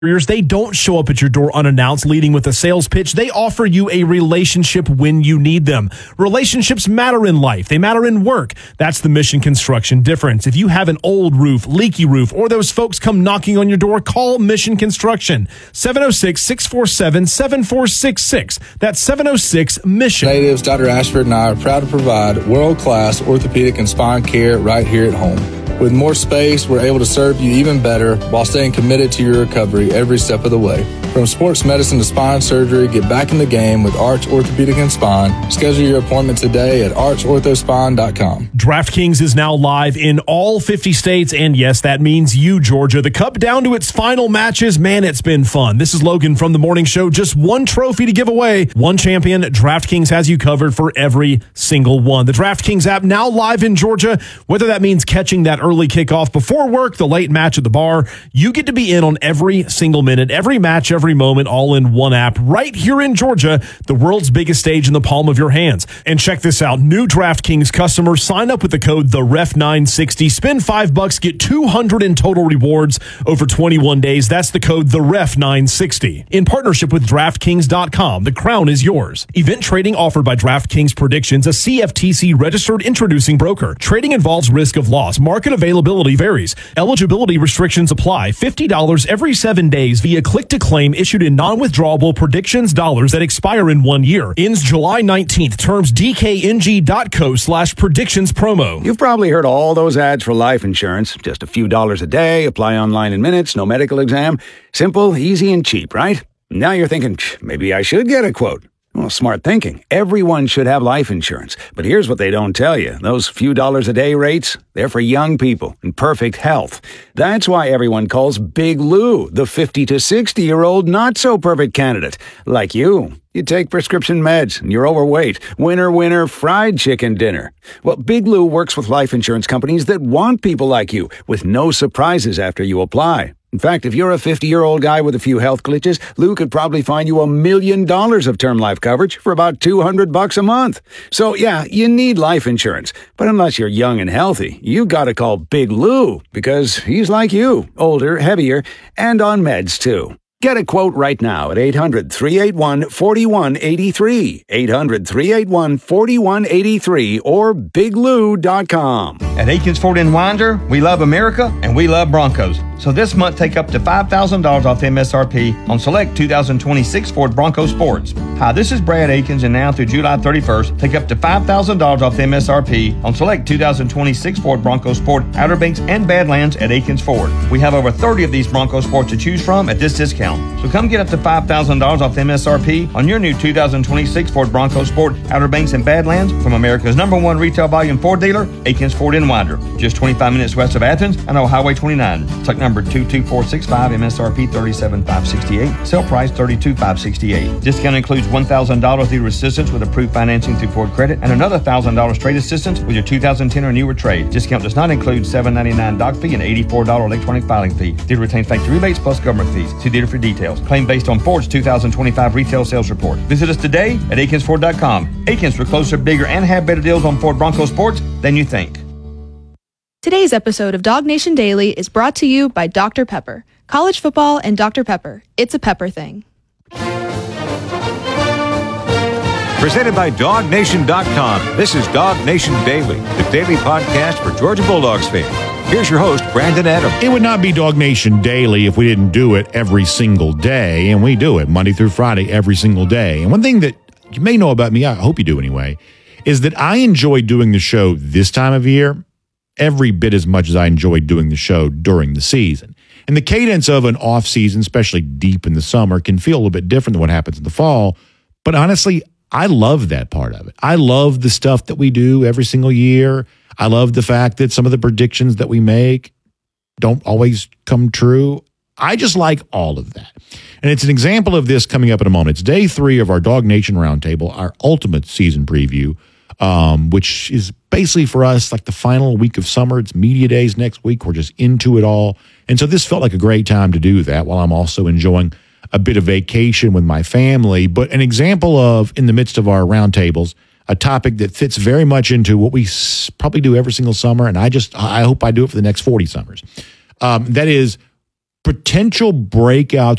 They don't show up at your door unannounced, leading with a sales pitch. They offer you a relationship when you need them. Relationships matter in life. They matter in work. That's the Mission Construction difference. If you have an old roof, leaky roof, or those folks come knocking on your door, call Mission Construction. 706-647-7466. That's 706-MISSION. Natives, Dr. Ashford and I are proud to provide world-class orthopedic and spine care right here at home. With more space, we're able to serve you even better while staying committed to your recovery every step of the way. From sports medicine to spine surgery, get back in the game with Arch Orthopedic and Spine. Schedule your appointment today at archorthospine.com. DraftKings is now live in all 50 states, and yes, that means you, Georgia. The Cup down to its final matches. Man, it's been fun. This is Logan from The Morning Show. Just one trophy to give away. One champion. DraftKings has you covered for every single one. The DraftKings app now live in Georgia. Whether that means catching that early kickoff before work, the late match at the bar, you get to be in on every single minute, every match, every moment, all in one app right here in Georgia, the world's biggest stage in the palm of your hands. And check this out. New DraftKings customers sign up with the code TheRef960. Spend $5, get $200 in total rewards over 21 days. That's the code TheRef960. In partnership with DraftKings.com, the crown is yours. Event trading offered by DraftKings Predictions, a CFTC registered introducing broker. Trading involves risk of loss. Market availability varies. Eligibility restrictions apply. $50 every 7 days via click-to-claim issued in non-withdrawable predictions dollars that expire in 1 year. Ends July 19th. Terms dkng.co/predictions promo. You've probably heard all those ads for life insurance. Just a few dollars a day, apply online in minutes, no medical exam. Simple, easy, and cheap, right? Now you're thinking, maybe I should get a quote. Well, smart thinking. Everyone should have life insurance. But here's what they don't tell you. Those few dollars a day rates, they're for young people in perfect health. That's why everyone calls Big Lou the 50 to 60-year-old not-so-perfect candidate. Like you. You take prescription meds, and you're overweight. Winner, fried chicken dinner. Well, Big Lou works with life insurance companies that want people like you, with no surprises after you apply. In fact, if you're a 50-year-old guy with a few health glitches, Lou could probably find you $1 million of term life coverage for about $200 a month. So, yeah, you need life insurance. But unless you're young and healthy, you gotta call Big Lou, because he's like you, older, heavier, and on meds, too. Get a quote right now at 800-381-4183, 800-381-4183, or biglou.com. At Akins Ford in Winder, we love America and we love Broncos. So this month, take up to $5,000 off MSRP on select 2026 Ford Bronco Sports. Hi, this is Brad Akins, and now through July 31st, take up to $5,000 off MSRP on select 2026 Ford Bronco Sport, Outer Banks, and Badlands at Akins Ford. We have over 30 of these Bronco Sports to choose from at this discount. So come get up to $5,000 off MSRP on your new 2026 Ford Bronco Sport, Outer Banks, and Badlands from America's #1 retail volume Ford dealer, Akins Ford in Winder. Just 25 minutes west of Athens and on Highway 29. Truck number 22465, MSRP $37,568. Sale price $32,568. Discount includes $1,000 dealer assistance with approved financing through Ford Credit and another $1,000 trade assistance with your 2010 or newer trade. Discount does not include $7.99 doc fee and $84 electronic filing fee. Dealer retains factory rebates plus government fees. See dealer for details. Claim based on Ford's 2025 retail sales report. Visit us today at AkinsFord.com. Akins, we're closer, bigger, and have better deals on Ford Bronco Sports than you think. Today's episode of Dog Nation Daily is brought to you by Dr. Pepper. College football and Dr. Pepper. It's a pepper thing. Presented by DogNation.com. This is Dog Nation Daily, the daily podcast for Georgia Bulldogs fans. Here's your host, Brandon Adams. It would not be Dog Nation Daily if we didn't do it every single day, and we do it Monday through Friday every single day. And one thing that you may know about me, I hope you do anyway, is that I enjoy doing the show this time of year every bit as much as I enjoy doing the show during the season. And the cadence of an off season, especially deep in the summer, can feel a little bit different than what happens in the fall. But honestly, I love that part of it. I love the stuff that we do every single year. I love the fact that some of the predictions that we make don't always come true. I just like all of that. And it's an example of this coming up in a moment. It's day 3 of our Dog Nation Roundtable, our ultimate season preview, which is basically for us like the final week of summer. It's media days next week. We're just into it all. And so this felt like a great time to do that while I'm also enjoying a bit of vacation with my family. But an example of, in the midst of our roundtables, a topic that fits very much into what we probably do every single summer, and I hope I do it for the next 40 summers. That is potential breakout